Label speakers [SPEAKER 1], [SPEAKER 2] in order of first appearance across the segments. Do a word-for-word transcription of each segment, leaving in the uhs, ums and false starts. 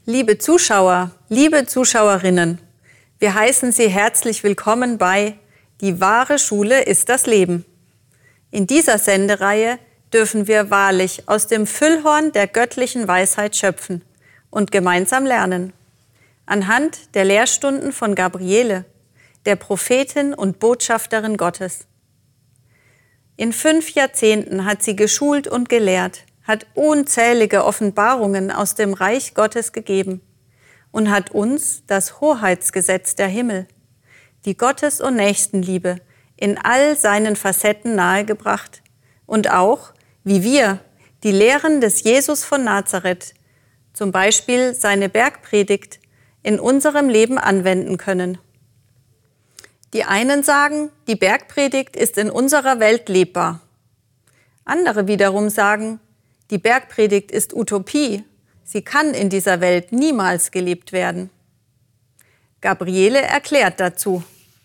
[SPEAKER 1] Liebe Zuschauer, liebe Zuschauerinnen, wir heißen Sie herzlich willkommen bei Die wahre Schule ist das Leben. In dieser Sendereihe dürfen wir wahrlich aus dem Füllhorn der göttlichen Weisheit schöpfen und gemeinsam lernen. Anhand der Lehrstunden von Gabriele, der Prophetin und Botschafterin Gottes. In fünf Jahrzehnten hat sie geschult und gelehrt, hat unzählige Offenbarungen aus dem Reich Gottes gegeben und hat uns das Hoheitsgesetz der Himmel, die Gottes- und Nächstenliebe in all seinen Facetten nahegebracht und auch, wie wir die Lehren des Jesus von Nazareth, zum Beispiel seine Bergpredigt, in unserem Leben anwenden können. Die einen sagen, die Bergpredigt ist in unserer Welt lebbar. Andere wiederum sagen, die Bergpredigt ist Utopie, sie kann in dieser Welt niemals gelebt werden. Gabriele erklärt dazu: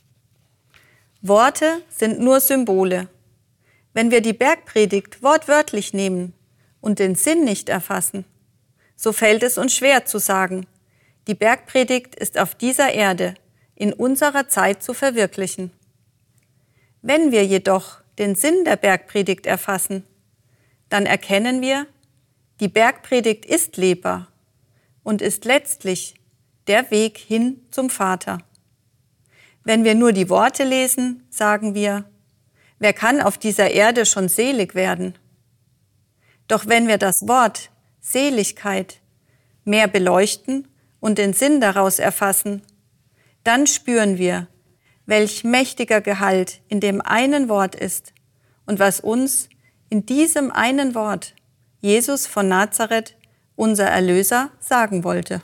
[SPEAKER 1] Worte sind nur Symbole. Wenn wir die Bergpredigt wortwörtlich nehmen und den Sinn nicht erfassen, so fällt es uns schwer zu sagen, die Bergpredigt ist auf dieser Erde in unserer Zeit zu verwirklichen. Wenn wir jedoch den Sinn der Bergpredigt erfassen, dann erkennen wir, die Bergpredigt ist lebbar und ist letztlich der Weg hin zum Vater. Wenn wir nur die Worte lesen, sagen wir, wer kann auf dieser Erde schon selig werden? Doch wenn wir das Wort Seligkeit mehr beleuchten und den Sinn daraus erfassen, dann spüren wir, welch mächtiger Gehalt in dem einen Wort ist und was uns in diesem einen Wort Jesus von Nazareth, unser Erlöser, sagen wollte.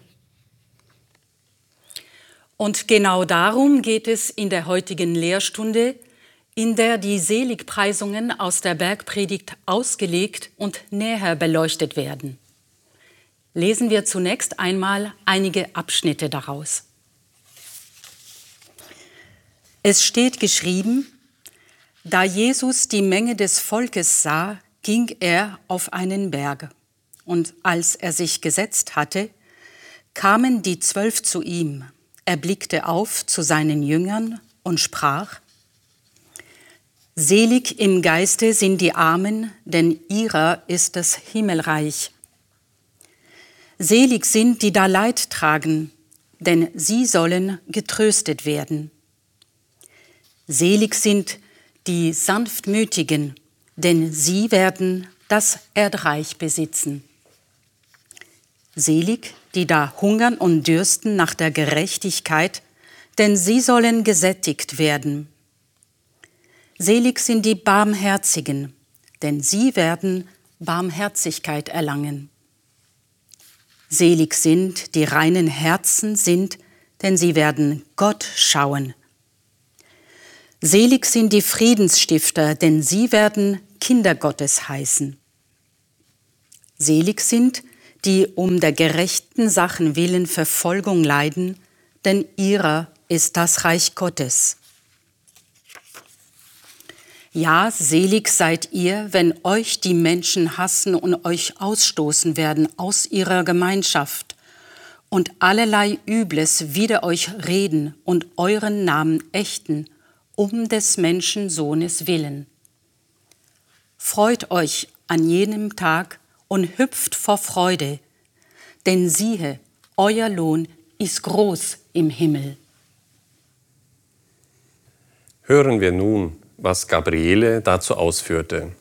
[SPEAKER 2] Und genau darum geht es in der heutigen Lehrstunde, in der die Seligpreisungen aus der Bergpredigt ausgelegt und näher beleuchtet werden. Lesen wir zunächst einmal einige Abschnitte daraus. Es steht geschrieben: Da Jesus die Menge des Volkes sah, ging er auf einen Berg. Und als er sich gesetzt hatte, kamen die Zwölf zu ihm. Er blickte auf zu seinen Jüngern und sprach: Selig im Geiste sind die Armen, denn ihrer ist das Himmelreich. Selig sind, die da Leid tragen, denn sie sollen getröstet werden. Selig sind die Sanftmütigen, denn sie werden das Erdreich besitzen. Selig, die da hungern und dürsten nach der Gerechtigkeit, denn sie sollen gesättigt werden. Selig sind die Barmherzigen, denn sie werden Barmherzigkeit erlangen. Selig sind, die reinen Herzen sind, denn sie werden Gott schauen. Selig sind die Friedensstifter, denn sie werden Kinder Gottes heißen. Selig sind, die um der gerechten Sachen willen Verfolgung leiden, denn ihrer ist das Reich Gottes. Ja, selig seid ihr, wenn euch die Menschen hassen und euch ausstoßen werden aus ihrer Gemeinschaft und allerlei Übles wider euch reden und euren Namen ächten, um des Menschensohnes willen. Freut euch an jenem Tag und hüpft vor Freude, denn siehe, euer Lohn ist groß im Himmel.
[SPEAKER 3] Hören wir nun, was Gabriele dazu ausführte.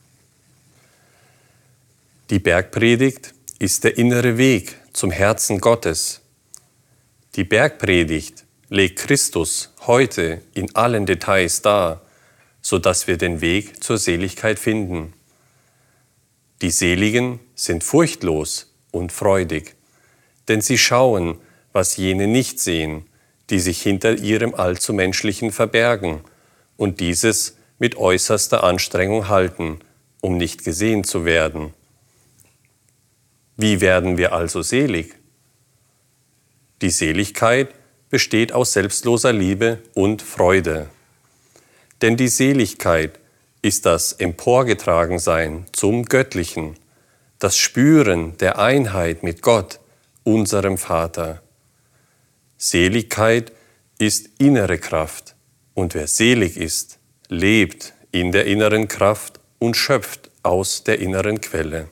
[SPEAKER 3] Die Bergpredigt ist der innere Weg zum Herzen Gottes. Die Bergpredigt legt Christus heute in allen Details dar, sodass wir den Weg zur Seligkeit finden. Die Seligen sind furchtlos und freudig, denn sie schauen, was jene nicht sehen, die sich hinter ihrem Allzumenschlichen verbergen und dieses mit äußerster Anstrengung halten, um nicht gesehen zu werden. Wie werden wir also selig? Die Seligkeit besteht aus selbstloser Liebe und Freude. Denn die Seligkeit ist das Emporgetragensein zum Göttlichen, das Spüren der Einheit mit Gott unserem Vater. Seligkeit ist innere Kraft, und wer selig ist, lebt in der inneren Kraft und schöpft aus der inneren Quelle.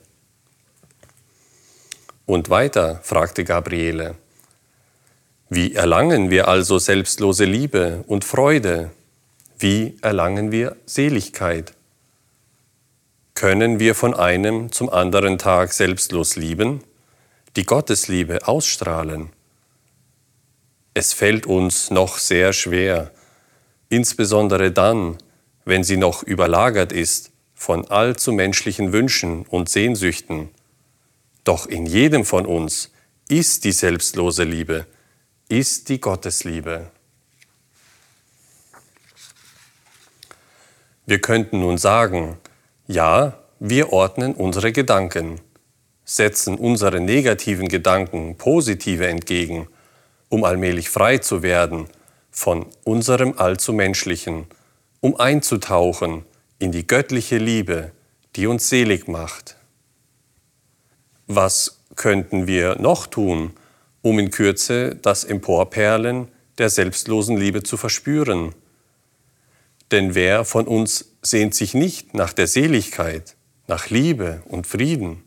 [SPEAKER 3] Und weiter fragte Gabriele: Wie erlangen wir also selbstlose Liebe und Freude? Wie erlangen wir Seligkeit? Können wir von einem zum anderen Tag selbstlos lieben, die Gottesliebe ausstrahlen? Es fällt uns noch sehr schwer, insbesondere dann, wenn sie noch überlagert ist von allzu menschlichen Wünschen und Sehnsüchten. Doch in jedem von uns ist die selbstlose Liebe, ist die Gottesliebe. Wir könnten nun sagen, ja, wir ordnen unsere Gedanken, setzen unsere negativen Gedanken positive entgegen, um allmählich frei zu werden von unserem allzu Menschlichen, um einzutauchen in die göttliche Liebe, die uns selig macht. Was könnten wir noch tun, um in Kürze das Emporperlen der selbstlosen Liebe zu verspüren? Denn wer von uns sehnt sich nicht nach der Seligkeit, nach Liebe und Frieden?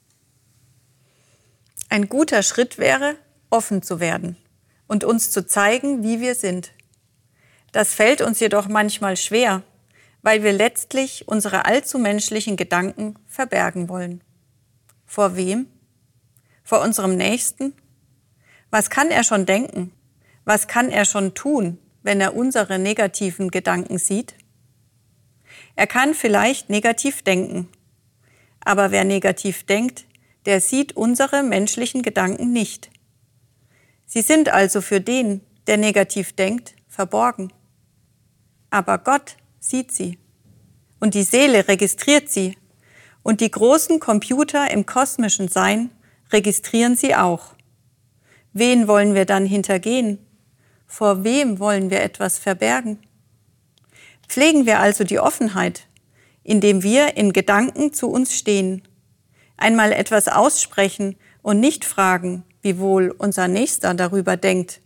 [SPEAKER 1] Ein guter Schritt wäre, offen zu werden und uns zu zeigen, wie wir sind. Das fällt uns jedoch manchmal schwer, weil wir letztlich unsere allzu menschlichen Gedanken verbergen wollen. Vor wem? Vor unserem Nächsten? Was kann er schon denken? Was kann er schon tun, wenn er unsere negativen Gedanken sieht? Er kann vielleicht negativ denken, aber wer negativ denkt, der sieht unsere menschlichen Gedanken nicht. Sie sind also für den, der negativ denkt, verborgen. Aber Gott sieht sie und die Seele registriert sie und die großen Computer im kosmischen Sein registrieren sie auch. Wen wollen wir dann hintergehen? Vor wem wollen wir etwas verbergen? Pflegen wir also die Offenheit, indem wir in Gedanken zu uns stehen, einmal etwas aussprechen und nicht fragen, wie wohl unser Nächster darüber denkt.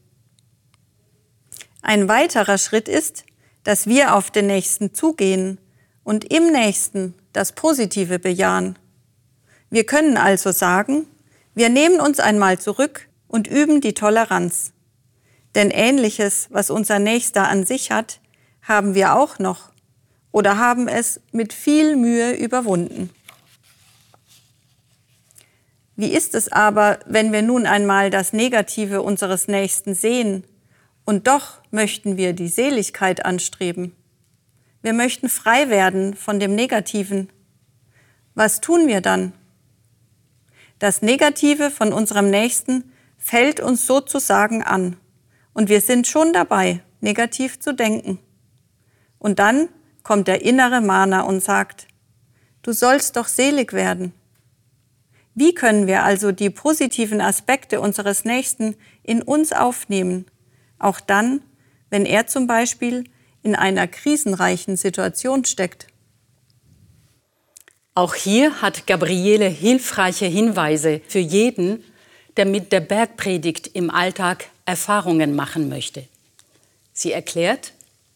[SPEAKER 1] Ein weiterer Schritt ist, dass wir auf den Nächsten zugehen und im Nächsten das Positive bejahen. Wir können also sagen, wir nehmen uns einmal zurück und üben die Toleranz. Denn Ähnliches, was unser Nächster an sich hat, haben wir auch noch oder haben es mit viel Mühe überwunden. Wie ist es aber, wenn wir nun einmal das Negative unseres Nächsten sehen und doch möchten wir die Seligkeit anstreben? Wir möchten frei werden von dem Negativen. Was tun wir dann? Das Negative von unserem Nächsten fällt uns sozusagen an und wir sind schon dabei, negativ zu denken. Und dann kommt der innere Mahner und sagt: Du sollst doch selig werden. Wie können wir also die positiven Aspekte unseres Nächsten in uns aufnehmen, auch dann, wenn er zum Beispiel in einer krisenreichen Situation steckt?
[SPEAKER 2] Auch hier hat Gabriele hilfreiche Hinweise für jeden, der mit der Bergpredigt im Alltag Erfahrungen machen möchte. Sie erklärt: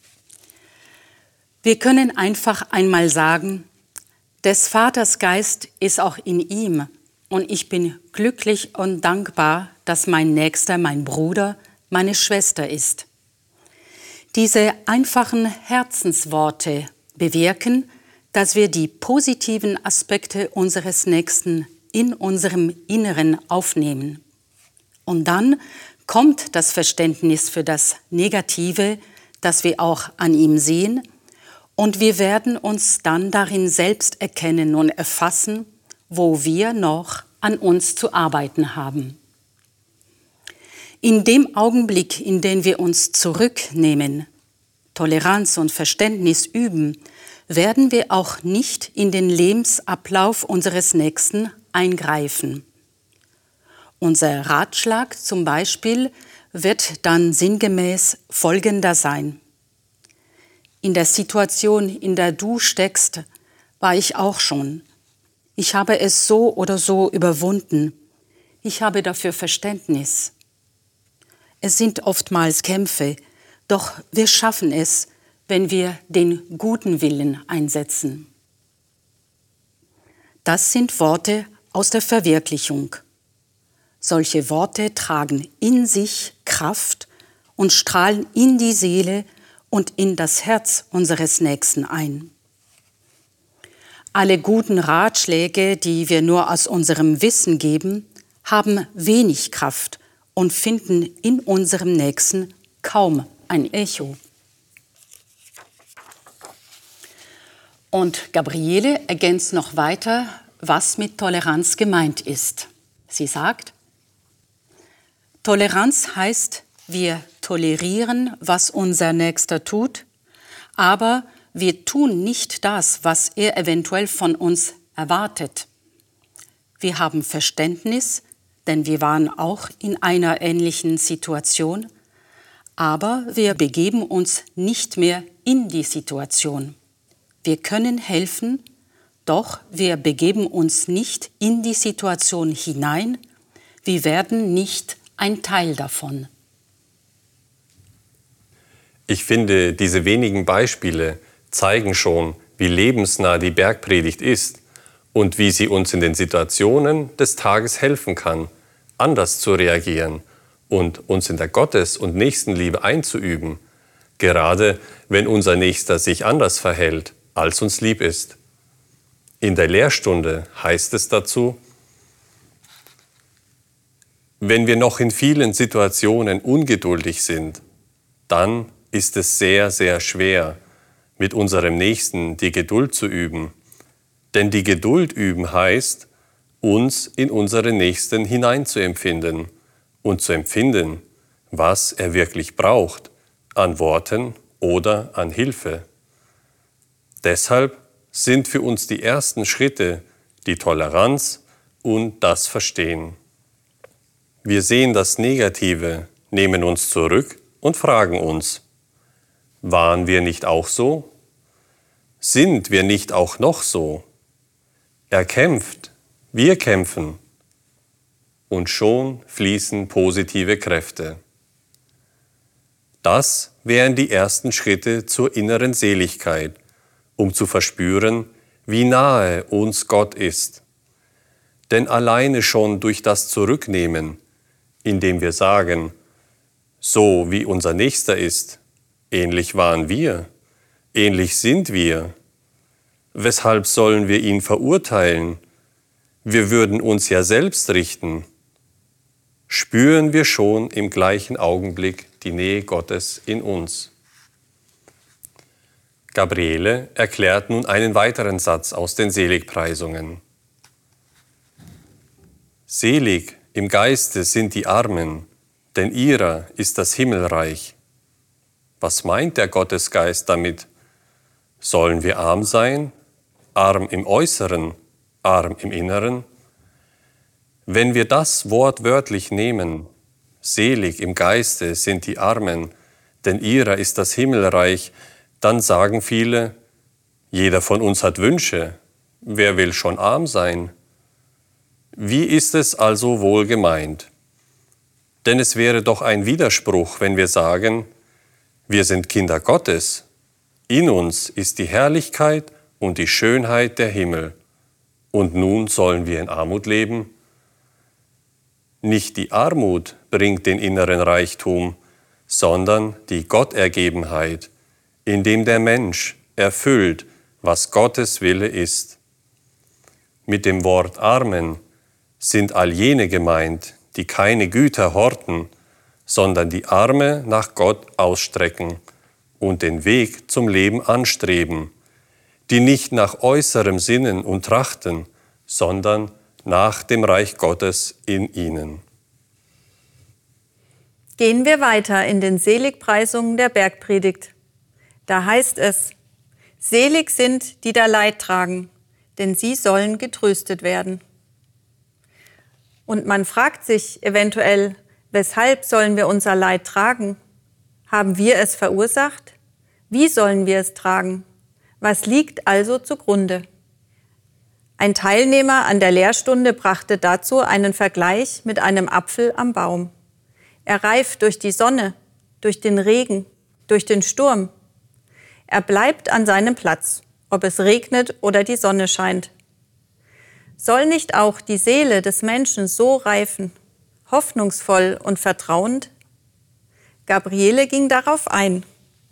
[SPEAKER 2] Wir können einfach einmal sagen, des Vaters Geist ist auch in ihm und ich bin glücklich und dankbar, dass mein Nächster mein Bruder, meine Schwester ist. Diese einfachen Herzensworte bewirken, dass wir die positiven Aspekte unseres Nächsten in unserem Inneren aufnehmen. Und dann kommt das Verständnis für das Negative, das wir auch an ihm sehen, und wir werden uns dann darin selbst erkennen und erfassen, wo wir noch an uns zu arbeiten haben. In dem Augenblick, in dem wir uns zurücknehmen, Toleranz und Verständnis üben, werden wir auch nicht in den Lebensablauf unseres Nächsten eingreifen. Unser Ratschlag zum Beispiel wird dann sinngemäß folgender sein: In der Situation, in der du steckst, war ich auch schon. Ich habe es so oder so überwunden. Ich habe dafür Verständnis. Es sind oftmals Kämpfe, doch wir schaffen es, wenn wir den guten Willen einsetzen. Das sind Worte aus der Verwirklichung. Solche Worte tragen in sich Kraft und strahlen in die Seele und in das Herz unseres Nächsten ein. Alle guten Ratschläge, die wir nur aus unserem Wissen geben, haben wenig Kraft und finden in unserem Nächsten kaum ein Echo. Und Gabriele ergänzt noch weiter, was mit Toleranz gemeint ist. Sie sagt, Toleranz heißt, wir tolerieren, was unser Nächster tut, aber wir tun nicht das, was er eventuell von uns erwartet. Wir haben Verständnis, denn wir waren auch in einer ähnlichen Situation, aber wir begeben uns nicht mehr in die Situation. Wir können helfen, doch wir begeben uns nicht in die Situation hinein, wir werden nicht ein Teil davon.
[SPEAKER 3] Ich finde, diese wenigen Beispiele zeigen schon, wie lebensnah die Bergpredigt ist und wie sie uns in den Situationen des Tages helfen kann, anders zu reagieren und uns in der Gottes- und Nächstenliebe einzuüben, gerade wenn unser Nächster sich anders verhält, als uns lieb ist. In der Lehrstunde heißt es dazu, wenn wir noch in vielen Situationen ungeduldig sind, dann ist es sehr, sehr schwer, mit unserem Nächsten die Geduld zu üben. Denn die Geduld üben heißt, uns in unseren Nächsten hineinzuempfinden und zu empfinden, was er wirklich braucht, an Worten oder an Hilfe. Deshalb sind für uns die ersten Schritte die Toleranz und das Verstehen. Wir sehen das Negative, nehmen uns zurück und fragen uns, waren wir nicht auch so? Sind wir nicht auch noch so? Er kämpft, wir kämpfen. Und schon fließen positive Kräfte. Das wären die ersten Schritte zur inneren Seligkeit, um zu verspüren, wie nahe uns Gott ist. Denn alleine schon durch das Zurücknehmen, indem wir sagen, so wie unser Nächster ist, ähnlich waren wir, ähnlich sind wir. Weshalb sollen wir ihn verurteilen? Wir würden uns ja selbst richten. Spüren wir schon im gleichen Augenblick die Nähe Gottes in uns. Gabriele erklärt nun einen weiteren Satz aus den Seligpreisungen. Selig im Geiste sind die Armen, denn ihrer ist das Himmelreich. Was meint der Gottesgeist damit? Sollen wir arm sein? Arm im Äußeren, arm im Inneren? Wenn wir das Wort wörtlich nehmen, selig im Geiste sind die Armen, denn ihrer ist das Himmelreich, dann sagen viele, jeder von uns hat Wünsche, wer will schon arm sein? Wie ist es also wohl gemeint? Denn es wäre doch ein Widerspruch, wenn wir sagen, wir sind Kinder Gottes, in uns ist die Herrlichkeit und die Schönheit der Himmel, und nun sollen wir in Armut leben? Nicht die Armut bringt den inneren Reichtum, sondern die Gottergebenheit, indem der Mensch erfüllt, was Gottes Wille ist. Mit dem Wort Armen sind all jene gemeint, die keine Güter horten, sondern die Arme nach Gott ausstrecken und den Weg zum Leben anstreben, die nicht nach äußerem Sinnen und Trachten, sondern nach dem Reich Gottes in ihnen.
[SPEAKER 1] Gehen wir weiter in den Seligpreisungen der Bergpredigt. Da heißt es, selig sind, die da Leid tragen, denn sie sollen getröstet werden. Und man fragt sich eventuell, weshalb sollen wir unser Leid tragen? Haben wir es verursacht? Wie sollen wir es tragen? Was liegt also zugrunde? Ein Teilnehmer an der Lehrstunde brachte dazu einen Vergleich mit einem Apfel am Baum. Er reift durch die Sonne, durch den Regen, durch den Sturm. Er bleibt an seinem Platz, ob es regnet oder die Sonne scheint. Soll nicht auch die Seele des Menschen so reifen, hoffnungsvoll und vertrauend? Gabriele ging darauf ein.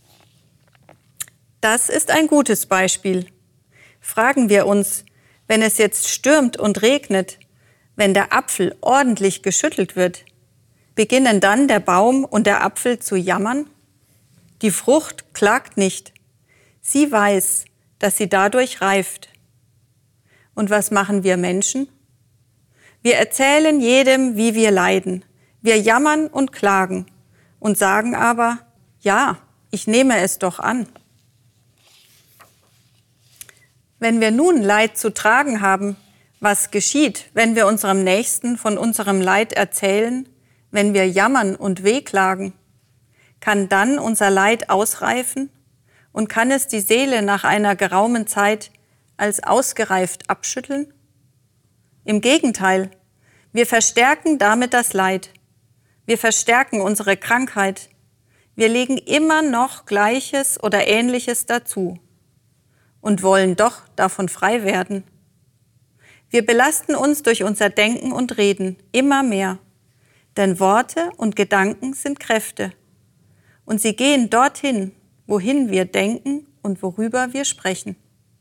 [SPEAKER 1] Das ist ein gutes Beispiel. Fragen wir uns, wenn es jetzt stürmt und regnet, wenn der Apfel ordentlich geschüttelt wird, beginnen dann der Baum und der Apfel zu jammern? Die Frucht klagt nicht. Sie weiß, dass sie dadurch reift. Und was machen wir Menschen? Wir erzählen jedem, wie wir leiden. Wir jammern und klagen und sagen aber, ja, ich nehme es doch an. Wenn wir nun Leid zu tragen haben, was geschieht, wenn wir unserem Nächsten von unserem Leid erzählen, wenn wir jammern und wehklagen? Kann dann unser Leid ausreifen und kann es die Seele nach einer geraumen Zeit als ausgereift abschütteln? Im Gegenteil, wir verstärken damit das Leid. Wir verstärken unsere Krankheit. Wir legen immer noch Gleiches oder Ähnliches dazu und wollen doch davon frei werden. Wir belasten uns durch unser Denken und Reden immer mehr, denn Worte und Gedanken sind Kräfte und sie gehen dorthin, wohin wir denken und worüber wir sprechen.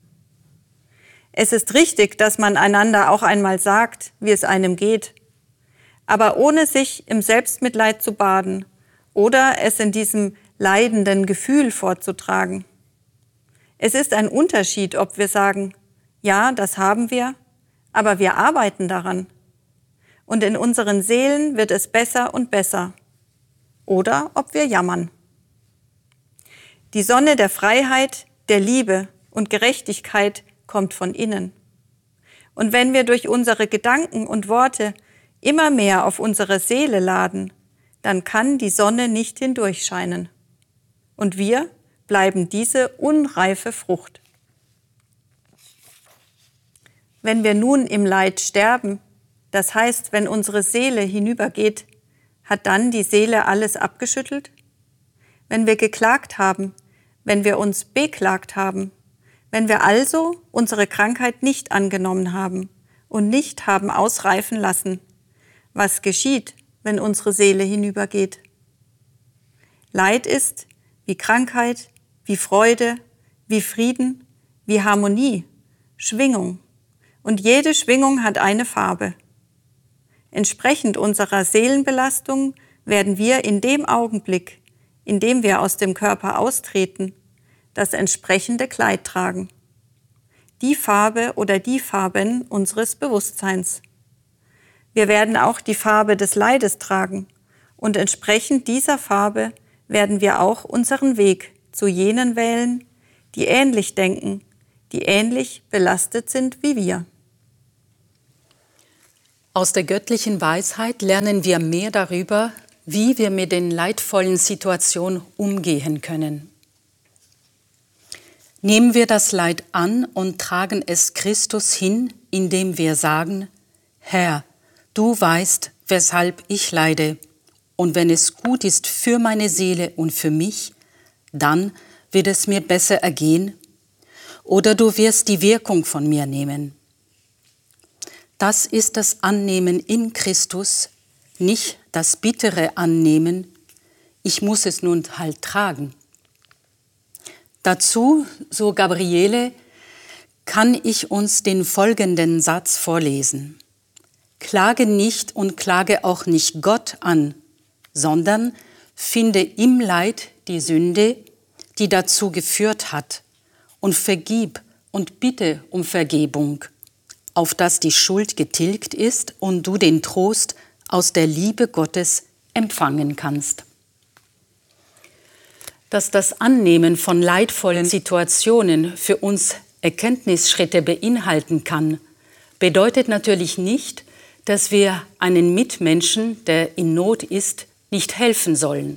[SPEAKER 1] Es ist richtig, dass man einander auch einmal sagt, wie es einem geht, aber ohne sich im Selbstmitleid zu baden oder es in diesem leidenden Gefühl vorzutragen. Es ist ein Unterschied, ob wir sagen, ja, das haben wir, aber wir arbeiten daran. Und in unseren Seelen wird es besser und besser. Oder ob wir jammern. Die Sonne der Freiheit, der Liebe und Gerechtigkeit kommt von innen. Und wenn wir durch unsere Gedanken und Worte immer mehr auf unsere Seele laden, dann kann die Sonne nicht hindurchscheinen. Und wir bleiben diese unreife Frucht. Wenn wir nun im Leid sterben, das heißt, wenn unsere Seele hinübergeht, hat dann die Seele alles abgeschüttelt? Wenn wir geklagt haben, wenn wir uns beklagt haben, wenn wir also unsere Krankheit nicht angenommen haben und nicht haben ausreifen lassen, was geschieht, wenn unsere Seele hinübergeht? Leid ist wie Krankheit, wie Freude, wie Frieden, wie Harmonie, Schwingung. Und jede Schwingung hat eine Farbe. Entsprechend unserer Seelenbelastung werden wir in dem Augenblick, in dem wir aus dem Körper austreten, das entsprechende Kleid tragen. Die Farbe oder die Farben unseres Bewusstseins. Wir werden auch die Farbe des Leides tragen und entsprechend dieser Farbe werden wir auch unseren Weg zu jenen wählen, die ähnlich denken, die ähnlich belastet sind wie wir.
[SPEAKER 2] Aus der göttlichen Weisheit lernen wir mehr darüber, wie wir mit den leidvollen Situationen umgehen können. Nehmen wir das Leid an und tragen es Christus hin, indem wir sagen, Herr, du weißt, weshalb ich leide, und wenn es gut ist für meine Seele und für mich, dann wird es mir besser ergehen, oder du wirst die Wirkung von mir nehmen. Das ist das Annehmen in Christus, nicht das bittere Annehmen, ich muss es nun halt tragen. Dazu, so Gabriele, kann ich uns den folgenden Satz vorlesen. Klage nicht und klage auch nicht Gott an, sondern finde im Leid die Sünde, die dazu geführt hat, und vergib und bitte um Vergebung, auf dass die Schuld getilgt ist und du den Trost aus der Liebe Gottes empfangen kannst. Dass das Annehmen von leidvollen Situationen für uns Erkenntnisschritte beinhalten kann, bedeutet natürlich nicht, dass wir einen Mitmenschen, der in Not ist, nicht helfen sollen.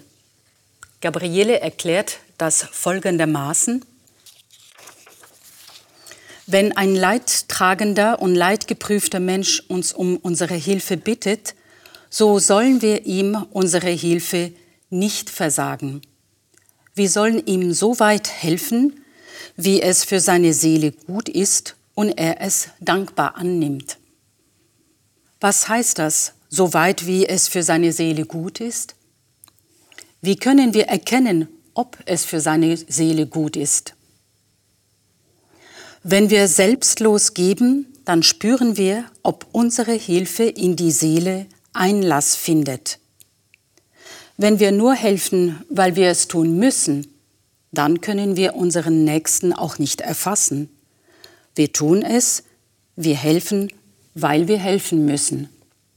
[SPEAKER 2] Gabriele erklärt das folgendermaßen: Wenn ein leidtragender und leidgeprüfter Mensch uns um unsere Hilfe bittet, so sollen wir ihm unsere Hilfe nicht versagen. Wir sollen ihm so weit helfen, wie es für seine Seele gut ist und er es dankbar annimmt. Was heißt das, so weit wie es für seine Seele gut ist? Wie können wir erkennen, ob es für seine Seele gut ist? Wenn wir selbstlos geben, dann spüren wir, ob unsere Hilfe in die Seele Einlass findet. Wenn wir nur helfen, weil wir es tun müssen, dann können wir unseren Nächsten auch nicht erfassen. Wir tun es, wir helfen, weil wir helfen müssen.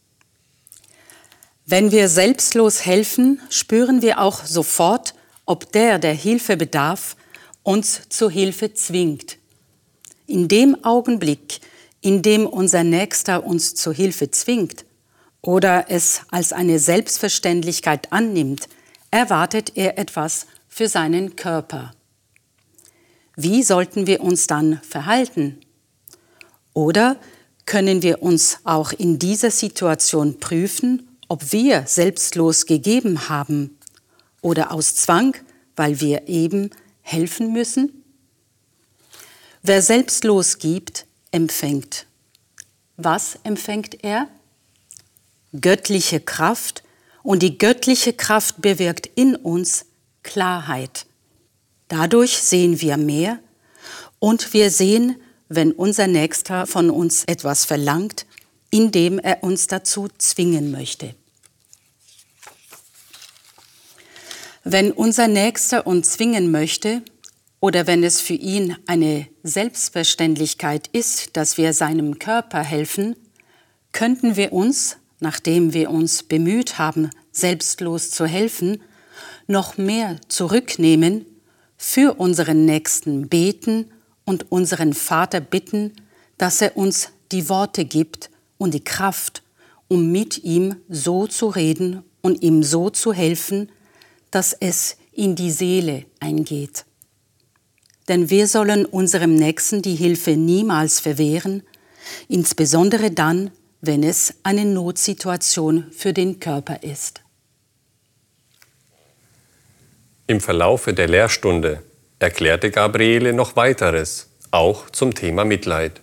[SPEAKER 2] Wenn wir selbstlos helfen, spüren wir auch sofort, ob der, der Hilfe bedarf, uns zur Hilfe zwingt. In dem Augenblick, in dem unser Nächster uns zur Hilfe zwingt oder es als eine Selbstverständlichkeit annimmt, erwartet er etwas für seinen Körper. Wie sollten wir uns dann verhalten? Oder können wir uns auch in dieser Situation prüfen, ob wir selbstlos gegeben haben oder aus Zwang, weil wir eben helfen müssen? Wer selbstlos gibt, empfängt. Was empfängt er? Göttliche Kraft, und die göttliche Kraft bewirkt in uns Klarheit. Dadurch sehen wir mehr und wir sehen, wenn unser Nächster von uns etwas verlangt, indem er uns dazu zwingen möchte. Wenn unser Nächster uns zwingen möchte oder wenn es für ihn eine Selbstverständlichkeit ist, dass wir seinem Körper helfen, könnten wir uns, nachdem wir uns bemüht haben, selbstlos zu helfen, noch mehr zurücknehmen, für unseren Nächsten beten und unseren Vater bitten, dass er uns die Worte gibt und die Kraft, um mit ihm so zu reden und ihm so zu helfen, dass es in die Seele eingeht. Denn wir sollen unserem Nächsten die Hilfe niemals verwehren, insbesondere dann, wenn es eine Notsituation für den Körper ist.
[SPEAKER 3] Im Verlaufe der Lehrstunde erklärte Gabriele noch weiteres, auch zum Thema Mitleid.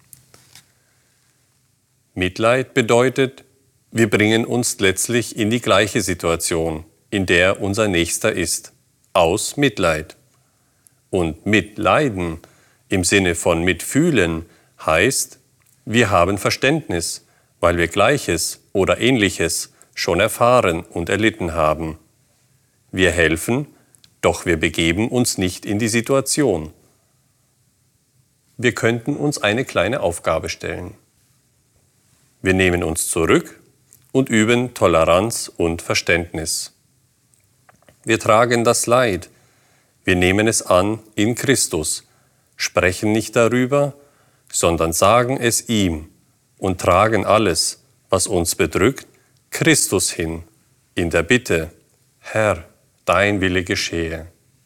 [SPEAKER 3] Mitleid bedeutet, wir bringen uns letztlich in die gleiche Situation, in der unser Nächster ist, aus Mitleid. Und mitleiden im Sinne von mitfühlen heißt, wir haben Verständnis, weil wir Gleiches oder Ähnliches schon erfahren und erlitten haben. Wir helfen, doch wir begeben uns nicht in die Situation. Wir könnten uns eine kleine Aufgabe stellen. Wir nehmen uns zurück und üben Toleranz und Verständnis. Wir tragen das Leid, wir nehmen es an in Christus, sprechen nicht darüber, sondern sagen es ihm und tragen alles, was uns bedrückt, Christus hin, in der Bitte, Herr, dein Wille geschehe.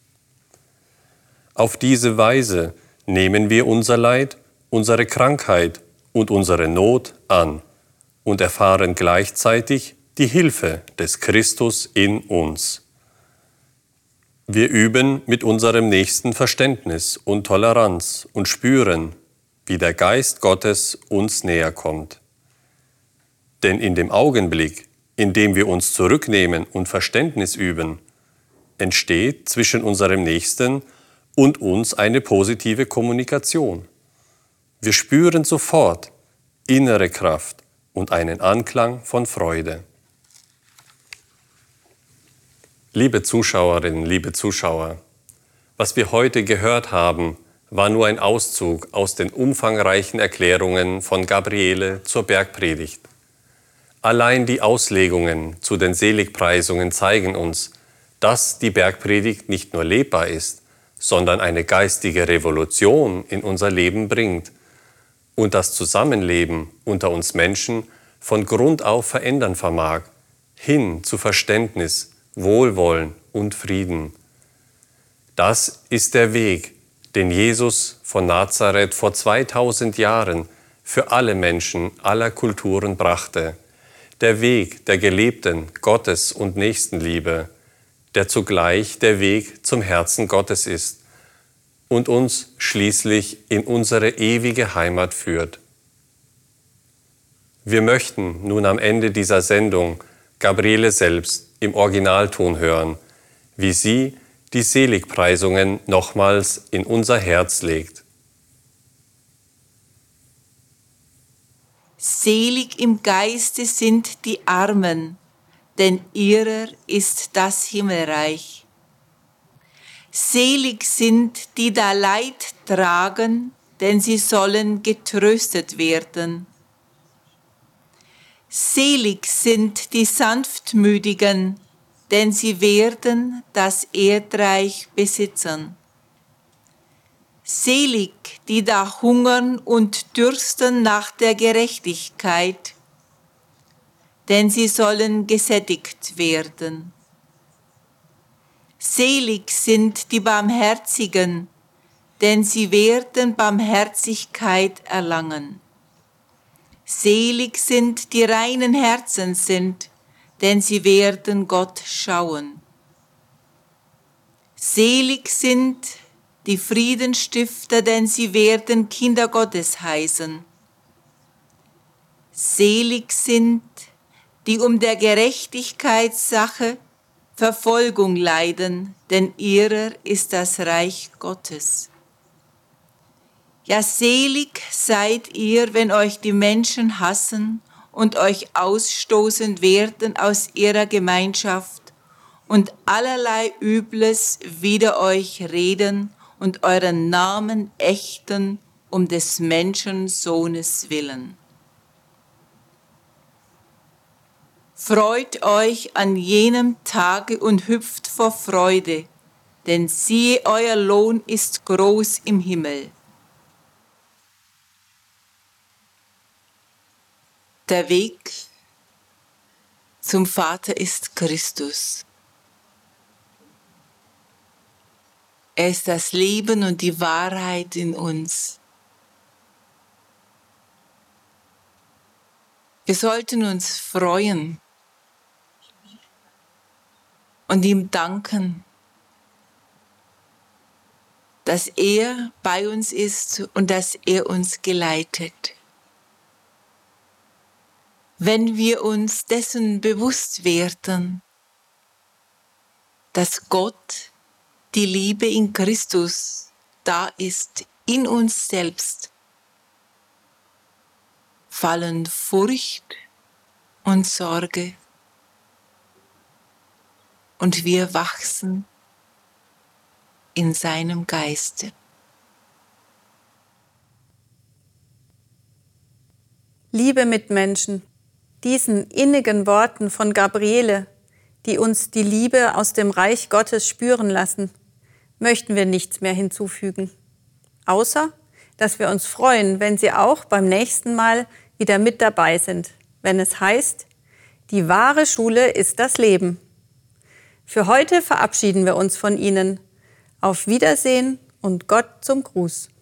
[SPEAKER 3] Auf diese Weise nehmen wir unser Leid, unsere Krankheit und unsere Not an und erfahren gleichzeitig die Hilfe des Christus in uns. Wir üben mit unserem Nächsten Verständnis und Toleranz und spüren, wie der Geist Gottes uns näher kommt. Denn in dem Augenblick, in dem wir uns zurücknehmen und Verständnis üben, entsteht zwischen unserem Nächsten und uns eine positive Kommunikation. Wir spüren sofort innere Kraft und einen Anklang von Freude. Liebe Zuschauerinnen, liebe Zuschauer, was wir heute gehört haben, war nur ein Auszug aus den umfangreichen Erklärungen von Gabriele zur Bergpredigt. Allein die Auslegungen zu den Seligpreisungen zeigen uns, dass die Bergpredigt nicht nur lebbar ist, sondern eine geistige Revolution in unser Leben bringt und das Zusammenleben unter uns Menschen von Grund auf verändern vermag, hin zu Verständnis, Wohlwollen und Frieden. Das ist der Weg, den Jesus von Nazareth vor zweitausend Jahren für alle Menschen aller Kulturen brachte. Der Weg der gelebten Gottes- und Nächstenliebe, der zugleich der Weg zum Herzen Gottes ist und uns schließlich in unsere ewige Heimat führt. Wir möchten nun am Ende dieser Sendung Gabriele selbst im Originalton hören, wie sie die Seligpreisungen nochmals in unser Herz legt.
[SPEAKER 4] Selig im Geiste sind die Armen, denn ihrer ist das Himmelreich. Selig sind, die da Leid tragen, denn sie sollen getröstet werden. Selig sind die Sanftmütigen, denn sie werden das Erdreich besitzen. Selig, die da hungern und dürsten nach der Gerechtigkeit, denn sie sollen gesättigt werden. Selig sind die Barmherzigen, denn sie werden Barmherzigkeit erlangen. Selig sind die reinen Herzen sind, denn sie werden Gott schauen. Selig sind die Friedensstifter, denn sie werden Kinder Gottes heißen. Selig sind, die um der Gerechtigkeitssache Verfolgung leiden, denn ihrer ist das Reich Gottes. Ja, selig seid ihr, wenn euch die Menschen hassen und euch ausstoßen werden aus ihrer Gemeinschaft und allerlei Übles wider euch reden und euren Namen ächten um des Menschensohnes willen. Freut euch an jenem Tage und hüpft vor Freude, denn siehe, euer Lohn ist groß im Himmel. Der Weg zum Vater ist Christus. Er ist das Leben und die Wahrheit in uns. Wir sollten uns freuen und ihm danken, dass er bei uns ist und dass er uns geleitet. Wenn wir uns dessen bewusst werden, dass Gott, die Liebe in Christus, da ist, in uns selbst, fallen Furcht und Sorge und wir wachsen in seinem Geiste.
[SPEAKER 1] Liebe Mitmenschen, diesen innigen Worten von Gabriele, die uns die Liebe aus dem Reich Gottes spüren lassen, möchten wir nichts mehr hinzufügen. Außer, dass wir uns freuen, wenn Sie auch beim nächsten Mal wieder mit dabei sind, wenn es heißt, die wahre Schule ist das Leben. Für heute verabschieden wir uns von Ihnen. Auf Wiedersehen und Gott zum Gruß.